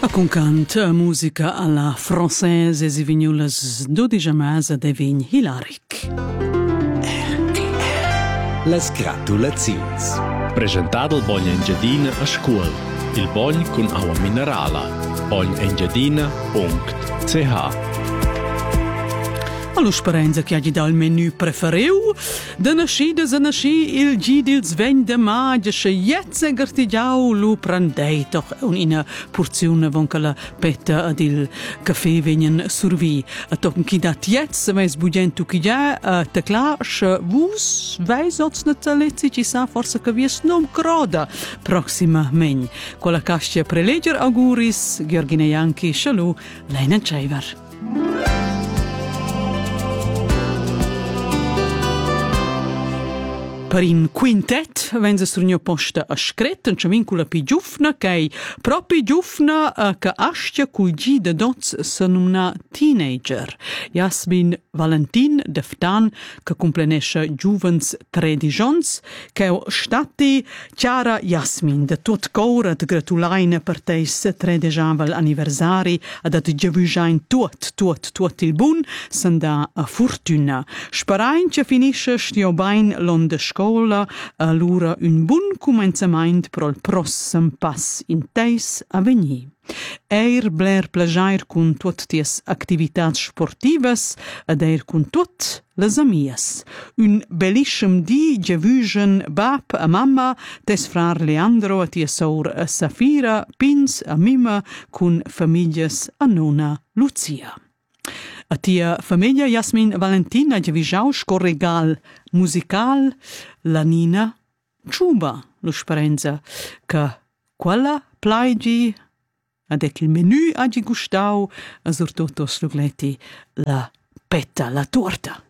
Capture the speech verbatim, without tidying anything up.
Con canta musica alla francese si vignulas dodici masa de vign hilaric. Las gratulazions. Presentato il Bogna Engiadina a scuola. Il Bogn con acqua minerala. bogn engiadina punto c h. Allo sperenza che hagi dal menu preferiu, da nascida se nasci il gidil svegn de magia, che jetze gartigiau lu prendei toch un'ina porzione von che la petta ad il caffè venien survi. A tochen chi dat jetze veis bugentu chi ja, a te clash, vus veis ots na zalezzi ci sa forse che vies nom croda proxima megn. Quella cascia preleger auguris, Georgina Janki, Shalou, Lena Tscheiver. Per in quintet venza strugno posta a scret, un ciamincula pi giufna, che propi giufna uh, che ascia cul gi de dots s'anumna teenager. Jasmin Valentin Deftan, che complenesce giuvens tredigions, che stati Chiara Jasmin, de tot cora de gratulaina per teis tredigiavel anniversari, ad ad giavujain tuot, tuot, tuot il bun, sanda a fortuna. Sperain che finisce stio bain l'onde scola, allora un buon començament pro il prossem pass in teis a venir. Eir bler plagiar cun tuot ties activitats sportivas ed eir cun tuot les amias. Un bellischem di giavugen bab a mamma tes frar Leandro a tia sor Safira pins a mima cun famiglias a nona Lucia. A tia famiglia Jasmin Valentin ha giavigiau scorregal musical la Nina Ciuba, lo sperenza che quella plaigi ad ec il menù hagi gustau a surtotos lugletti la petta, la torta.